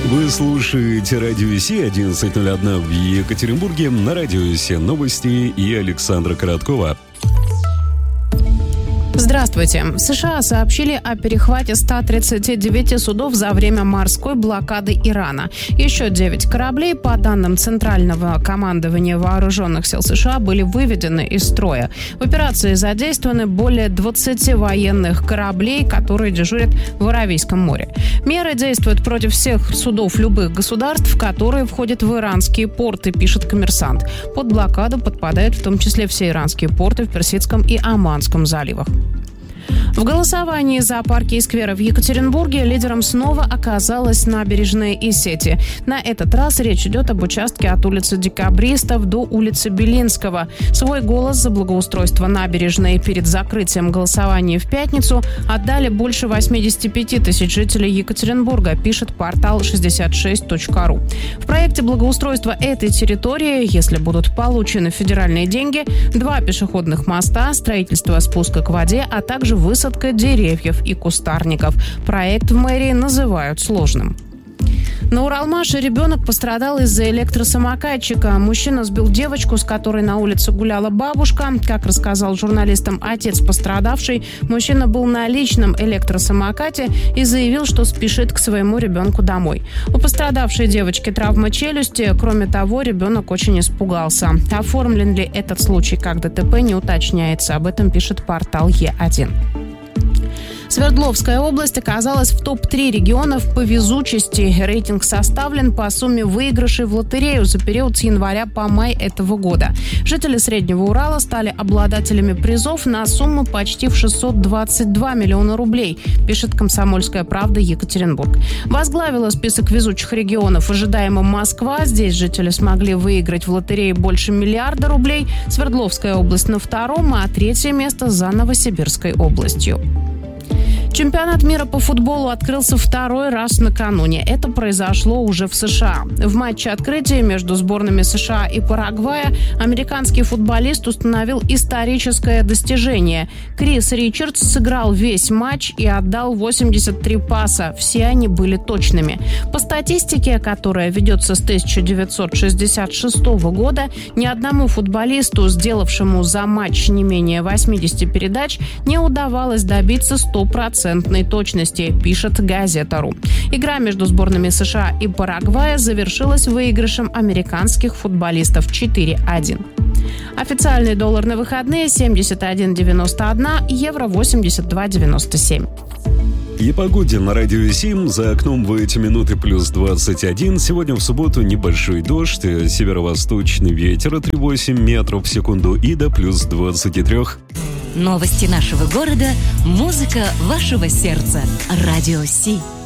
Вы слушаете радио Си 11:01 в Екатеринбурге. На радио Си новости и Александра Короткова. Здравствуйте. США сообщили о перехвате 139 судов за время морской блокады Ирана. Еще 9 кораблей, по данным Центрального командования Вооруженных сил США, были выведены из строя. В операции задействованы более 20 военных кораблей, которые дежурят в Аравийском море. Меры действуют против всех судов любых государств, которые входят в иранские порты, пишет «Коммерсант». Под блокаду подпадают в том числе все иранские порты в Персидском и Оманском заливах. В голосовании за парки и скверы в Екатеринбурге лидером снова оказалась набережная Исети. На этот раз речь идет об участке от улицы Декабристов до улицы Белинского. Свой голос за благоустройство набережной перед закрытием голосования в пятницу отдали больше 85 тысяч жителей Екатеринбурга, пишет портал 66.ru. В проекте благоустройства этой территории, если будут получены федеральные деньги, 2 пешеходных моста, строительство спуска к воде, а также высадка деревьев и кустарников. Проект в мэрии называют сложным. На Уралмаше ребенок пострадал из-за электросамокатчика. Мужчина сбил девочку, с которой на улице гуляла бабушка. Как рассказал журналистам отец пострадавшей, мужчина был на личном электросамокате и заявил, что спешит к своему ребенку домой. У пострадавшей девочки травма челюсти. Кроме того, ребенок очень испугался. Оформлен ли этот случай как ДТП, не уточняется. Об этом пишет портал Е1. Свердловская область оказалась в топ-3 регионов по везучести. Рейтинг составлен по сумме выигрышей в лотерею за период с января по май этого года. Жители Среднего Урала стали обладателями призов на сумму почти в 622 миллиона рублей, пишет «Комсомольская правда» Екатеринбург. Возглавила список везучих регионов ожидаемо Москва. Здесь жители смогли выиграть в лотерее больше миллиарда рублей. Свердловская область на 2-м, а 3-е место за Новосибирской областью. Чемпионат мира по футболу открылся 2-й раз накануне. Это произошло уже в США. В матче открытия между сборными США и Парагвая американский футболист установил историческое достижение. Крис Ричардс сыграл весь матч и отдал 83 паса. Все они были точными. По статистике, которая ведется с 1966 года, ни одному футболисту, сделавшему за матч не менее 80 передач, не удавалось добиться 100% точности, пишет Газета.ру. Игра между сборными США и Парагвая завершилась выигрышем американских футболистов 4-1. Официальный доллар на выходные 71,91, евро 82,97. И погоде на радио Сим. За окном в эти минуты плюс 21. Сегодня в субботу небольшой дождь, северо-восточный ветер от 3,8 метров в секунду и до плюс 23. Новости нашего города, музыка вашего сердца. Радио Си.